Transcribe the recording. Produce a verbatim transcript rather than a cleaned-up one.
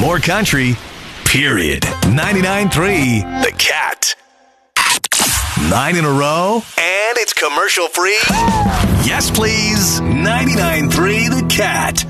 More country, period. ninety-nine point three The Cat. Nine in a row, and it's commercial free? Yes, please. ninety-nine point three The Cat.